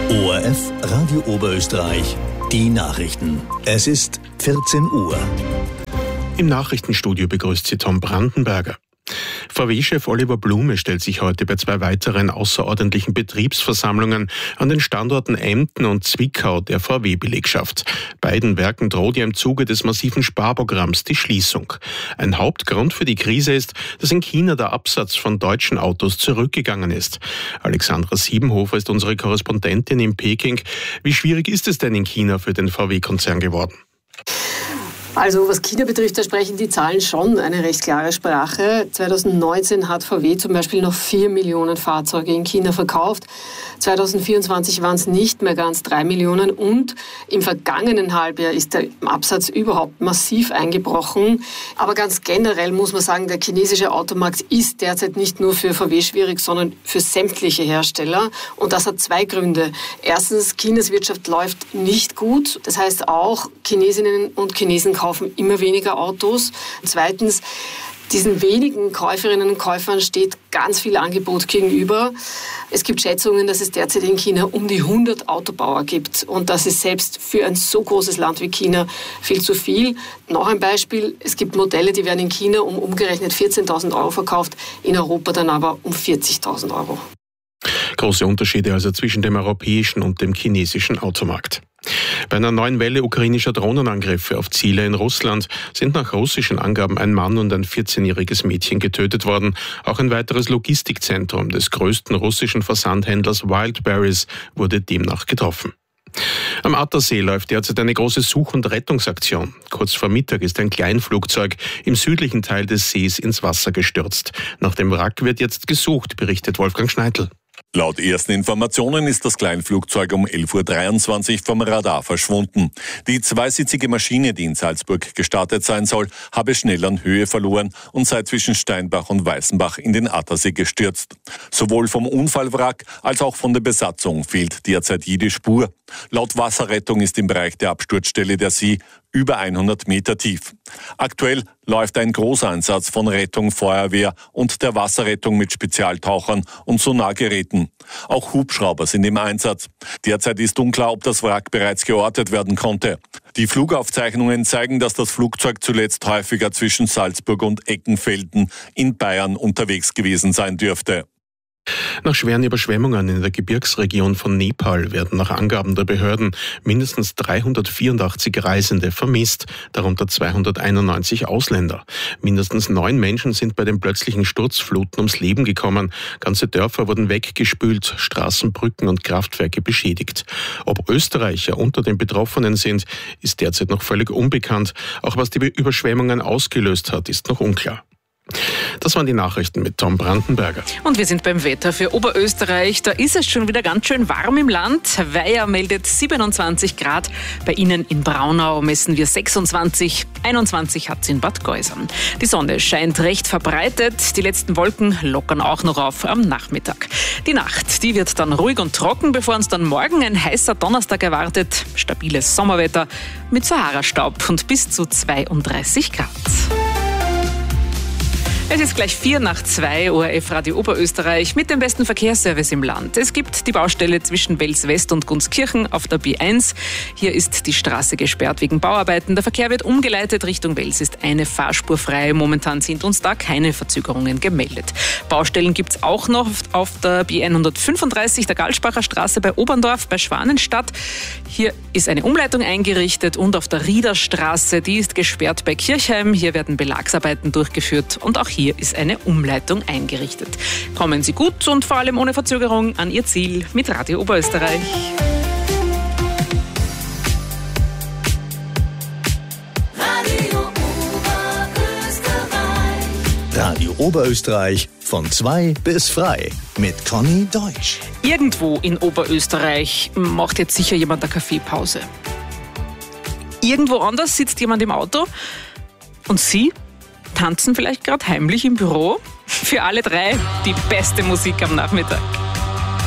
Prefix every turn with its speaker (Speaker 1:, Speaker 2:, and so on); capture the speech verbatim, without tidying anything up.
Speaker 1: O R F Radio Oberösterreich, die Nachrichten. Es ist vierzehn Uhr.
Speaker 2: Im Nachrichtenstudio begrüßt Sie Tom Brandenberger. V W-Chef Oliver Blume stellt sich heute bei zwei weiteren außerordentlichen Betriebsversammlungen an den Standorten Emden und Zwickau der V W-Belegschaft. Beiden Werken droht ja im Zuge des massiven Sparprogramms die Schließung. Ein Hauptgrund für die Krise ist, dass in China der Absatz von deutschen Autos zurückgegangen ist. Alexandra Siebenhofer ist unsere Korrespondentin in Peking. Wie schwierig ist es denn in China für den V W-Konzern geworden?
Speaker 3: Also was China betrifft, da sprechen die Zahlen schon eine recht klare Sprache. zwanzig neunzehn hat V W zum Beispiel noch vier Millionen Fahrzeuge in China verkauft. zwanzig vierundzwanzig waren es nicht mehr ganz drei Millionen und im vergangenen Halbjahr ist der Absatz überhaupt massiv eingebrochen. Aber ganz generell muss man sagen, der chinesische Automarkt ist derzeit nicht nur für V W schwierig, sondern für sämtliche Hersteller. Und das hat zwei Gründe. Erstens, Chinas Wirtschaft läuft nicht gut. Das heißt auch, Chinesinnen und Chinesen kaufen immer weniger Autos. Zweitens, diesen wenigen Käuferinnen und Käufern steht ganz viel Angebot gegenüber. Es gibt Schätzungen, dass es derzeit in China um die hundert Autobauer gibt. Und das ist selbst für ein so großes Land wie China viel zu viel. Noch ein Beispiel, es gibt Modelle, die werden in China um umgerechnet vierzehntausend Euro verkauft, in Europa dann aber um vierzigtausend Euro.
Speaker 2: Große Unterschiede also zwischen dem europäischen und dem chinesischen Automarkt. Bei einer neuen Welle ukrainischer Drohnenangriffe auf Ziele in Russland sind nach russischen Angaben ein Mann und ein vierzehnjähriges Mädchen getötet worden. Auch ein weiteres Logistikzentrum des größten russischen Versandhändlers Wildberries wurde demnach getroffen. Am Attersee läuft derzeit eine große Such- und Rettungsaktion. Kurz vor Mittag ist ein Kleinflugzeug im südlichen Teil des Sees ins Wasser gestürzt. Nach dem Wrack wird jetzt gesucht, berichtet Wolfgang Schneidl.
Speaker 4: Laut ersten Informationen ist das Kleinflugzeug um elf Uhr dreiundzwanzig vom Radar verschwunden. Die zweisitzige Maschine, die in Salzburg gestartet sein soll, habe schnell an Höhe verloren und sei zwischen Steinbach und Weißenbach in den Attersee gestürzt. Sowohl vom Unfallwrack als auch von der Besatzung fehlt derzeit jede Spur. Laut Wasserrettung ist im Bereich der Absturzstelle der See über hundert Meter tief. Aktuell läuft ein Großeinsatz von Rettung, Feuerwehr und der Wasserrettung mit Spezialtauchern und Sonargeräten. Auch Hubschrauber sind im Einsatz. Derzeit ist unklar, ob das Wrack bereits geortet werden konnte. Die Flugaufzeichnungen zeigen, dass das Flugzeug zuletzt häufiger zwischen Salzburg und Eckenfelden in Bayern unterwegs gewesen sein dürfte.
Speaker 2: Nach schweren Überschwemmungen in der Gebirgsregion von Nepal werden nach Angaben der Behörden mindestens dreihundertvierundachtzig Reisende vermisst, darunter zweihunderteinundneunzig Ausländer. Mindestens neun Menschen sind bei den plötzlichen Sturzfluten ums Leben gekommen. Ganze Dörfer wurden weggespült, Straßen, Brücken und Kraftwerke beschädigt. Ob Österreicher unter den Betroffenen sind, ist derzeit noch völlig unbekannt. Auch was die Überschwemmungen ausgelöst hat, ist noch unklar. Das waren die Nachrichten mit Tom Brandenberger.
Speaker 5: Und wir sind beim Wetter für Oberösterreich. Da ist es schon wieder ganz schön warm im Land. Weiher meldet siebenundzwanzig Grad. Bei Ihnen in Braunau messen wir sechsundzwanzig. einundzwanzig hat es in Bad Geusern. Die Sonne scheint recht verbreitet. Die letzten Wolken lockern auch noch auf am Nachmittag. Die Nacht, die wird dann ruhig und trocken, bevor uns dann morgen ein heißer Donnerstag erwartet. Stabiles Sommerwetter mit Sahara-Staub und bis zu zweiunddreißig Grad. Es ist gleich vier nach zwei, O R F Radio Oberösterreich mit dem besten Verkehrsservice im Land. Es gibt die Baustelle zwischen Wels West und Gunskirchen auf der B eins. Hier ist die Straße gesperrt wegen Bauarbeiten. Der Verkehr wird umgeleitet. Richtung Wels ist eine Fahrspur frei. Momentan sind uns da keine Verzögerungen gemeldet. Baustellen gibt es auch noch auf der B hundertfünfunddreißig, der Galsbacher Straße bei Oberndorf, bei Schwanenstadt. Hier ist eine Umleitung eingerichtet und auf der Riederstraße, die ist gesperrt bei Kirchheim. Hier werden Belagsarbeiten durchgeführt und auch hier ist eine Umleitung eingerichtet. Kommen Sie gut und vor allem ohne Verzögerung an Ihr Ziel mit Radio Oberösterreich.
Speaker 1: Radio Oberösterreich. Radio Oberösterreich von zwei bis frei mit Conny Deutsch.
Speaker 5: Irgendwo in Oberösterreich macht jetzt sicher jemand eine Kaffeepause. Irgendwo anders sitzt jemand im Auto und Sie tanzen vielleicht gerade heimlich im Büro. Für alle drei die beste Musik am Nachmittag.